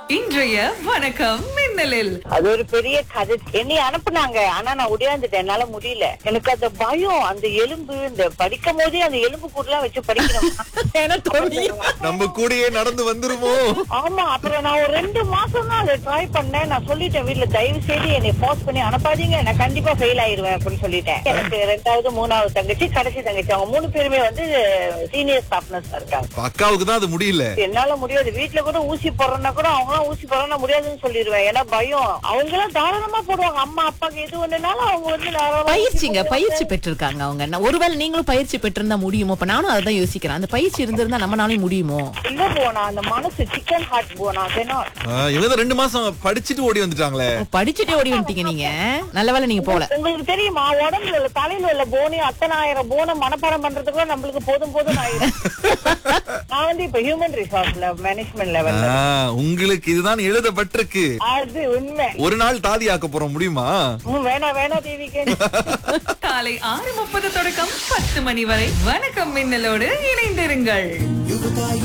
இன்றைய வணக்கம் மின்னலில் அது ஒரு பெரிய கதை. என்னை அனுப்புனாங்க, ஆனா நான் உடையாந்துட்டேன். என்னால முடியல. எனக்கு அந்த பயம், அந்த எலும்பு, இந்த படிக்கும் போதே அந்த எலும்பு கூடலாம் வச்சு படிக்கணும். நம்ம கூடயே நடந்து வந்துருமோ? ஆமா. அப்புறம் நான் ஒரு 2 மாசம் தான் அதை ட்ரை பண்ணேன். நான் சொல்லிட்டேன் வீட்டுல, தயவு செய்து என்னை போஸ்ட் பண்ணி அனுப்பாதீங்க, நான் கண்டிப்பா ஃபெயில் ஆயிருவேன் அப்படின்னு சொல்லிட்டேன். எனக்கு 2வது 3வது தங்கச்சி, கடைசி தங்கச்சி, அவங்க 3 பேருமே வந்து சீனியர் ஸ்டாஃப்னஸ் இருக்காங்க. அக்காவுக்கு தான் அது முடியல. என்னால முடியாது. வீட்டுல கூட ஊசி போடுறேன்னா கூட அவங்க ஊசி போடுறா முடியாதுன்னு சொல்லிடுவேன். ஏன்னா பயம். அவங்க எல்லாம் தாராளமா போடுவாங்க. அம்மா அப்பாக்கு எது ஒண்ணுனாலும் அவங்க வந்து பயிற்சி பெற்றிருக்காங்க அவங்க. ஒருவேளை நீங்களும் பயிற்சி பெற்றிருந்தா முடியுமோ? இப்ப நானும் அதான் யோசிக்கிறேன். அந்த பயிற்சி இருந்திருந்தா நம்மளாலையும் முடியுமோ? இல்ல போனா அந்த மனசு சிக்கன் ஹார்ட் போனா. இவங்க 2 மாசம் படிச்சுட்டு ஓடி வந்துட்டாங்களே. படிச்சுட்டே ஓடி வந்துட்டீங்க நீங்க. நல்ல வேளை நீங்க போல. உங்களுக்கு தெரியுமா, உடம்புல உள்ள தலையில உள்ள போனி அத்தனை ஆயிரம் போனை மனப்பாடம் பண்றதுக்குள்ள நம்மளுக்கு போதும் ஆயிடும். நான் வந்து இப்ப ஹியூமன் ரிசோர்ஸ்ல மேனேஜ்மெண்ட் லெவல்ல. உங்களுக்கு இதுதான் எழுதப்பட்டிருக்கு. அது உண்மை. ஒரு நாள் தாதி ஆக்க போறோம், முடியுமா? வேணா தேவிக்கு. காலை 6:30 தொடக்கம் 10 மணி வரை வணக்கம் மின்னலோடு இணைந்திருங்கள்.